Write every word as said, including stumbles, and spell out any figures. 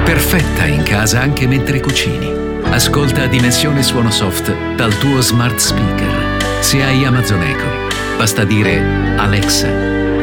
Perfetta in casa anche mentre cucini. Ascolta Dimensione Suono Soft dal tuo smart speaker. Se hai Amazon Echo, basta dire Alexa,